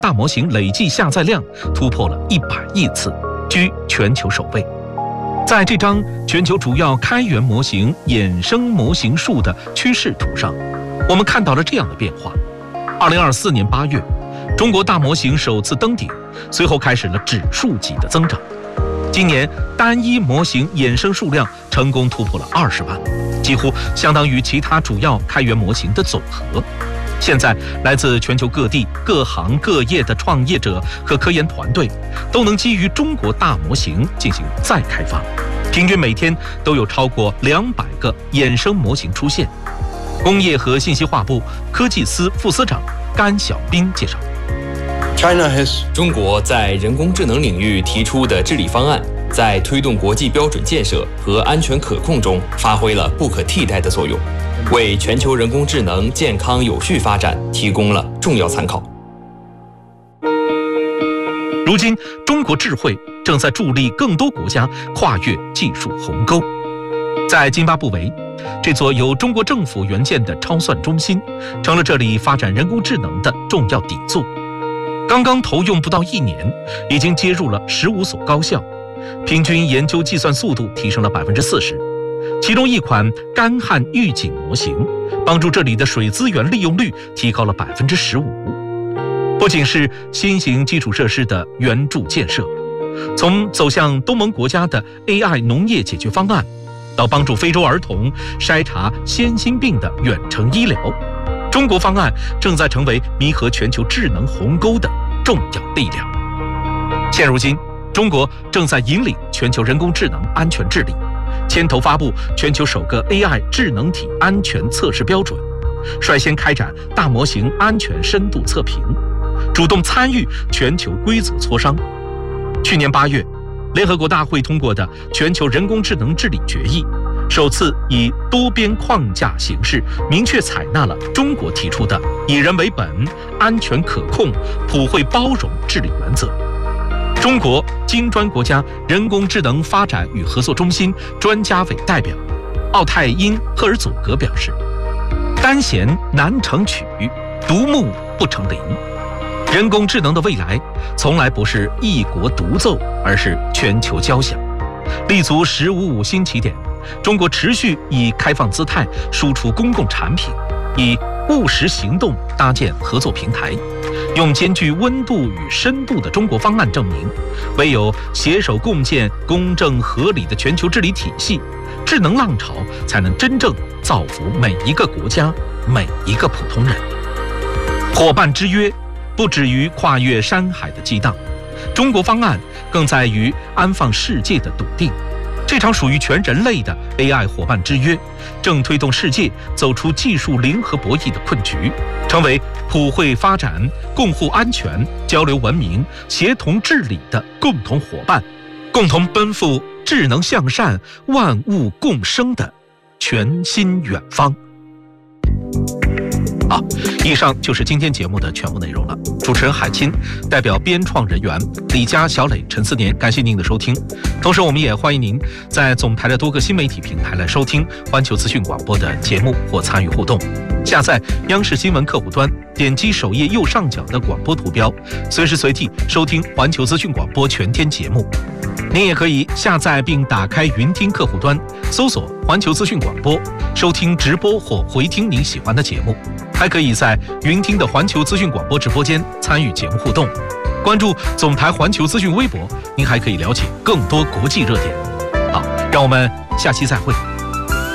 大模型累计下载量突破了100亿次，居全球首位。在这张全球主要开源模型衍生模型数的趋势图上，我们看到了这样的变化：2024年8月，中国大模型首次登顶，随后开始了指数级的增长。今年单一模型衍生数量成功突破了20万，几乎相当于其他主要开源模型的总和。现在，来自全球各地各行各业的创业者和科研团队都能基于中国大模型进行再开发，平均每天都有超过200个衍生模型出现。工业和信息化部科技司副司长甘晓斌介绍， 中国在人工智能领域提出的治理方案，在推动国际标准建设和安全可控中发挥了不可替代的作用，为全球人工智能健康有序发展提供了重要参考。 如今，中国智慧正在助力更多国家跨越技术鸿沟。在津巴布韦，这座由中国政府援建的超算中心，成了这里发展人工智能的重要底座。刚刚投用不到1年，已经接入了15所高校，平均研究计算速度提升了40%。其中一款干旱预警模型，帮助这里的水资源利用率提高了15%。不仅是新型基础设施的援助建设，从走向东盟国家的 AI 农业解决方案，到帮助非洲儿童筛查先心病的远程医疗，中国方案正在成为弥合全球智能鸿沟的重要力量。现如今，中国正在引领全球人工智能安全治理，牵头发布全球首个 AI 智能体安全测试标准，率先开展大模型安全深度测评，主动参与全球规则磋商。去年8月，联合国大会通过的全球人工智能治理决议，首次以多边框架形式明确采纳了中国提出的以人为本、安全可控、普惠包容治理原则。中国金砖国家人工智能发展与合作中心专家委代表奥泰因赫尔佐格表示，单弦难成曲，独木不成林。人工智能的未来从来不是一国独奏，而是全球交响。立足“15+5”新起点，中国持续以开放姿态输出公共产品，以务实行动搭建合作平台，用兼具温度与深度的中国方案证明，唯有携手共建公正合理的全球治理体系，智能浪潮才能真正造福每一个国家、每一个普通人。伙伴之约不止于跨越山海的激荡，中国方案更在于安放世界的笃定。这场属于全人类的 AI 伙伴之约，正推动世界走出技术零和博弈的困局，成为普惠发展、共护安全、交流文明、协同治理的共同伙伴，共同奔赴智能向善、万物共生的全新远方。好，以上就是今天节目的全部内容了。主持人海清，代表编创人员李佳、小磊、陈思年，感谢您的收听。同时，我们也欢迎您在总台的多个新媒体平台来收听环球资讯广播的节目或参与互动。下载央视新闻客户端，点击首页右上角的广播图标，随时随地收听环球资讯广播全天节目。您也可以下载并打开云听客户端，搜索环球资讯广播，收听直播或回听您喜欢的节目。还可以在云听的环球资讯广播直播间参与节目互动。关注总台环球资讯微博，您还可以了解更多国际热点。好，让我们下期再会。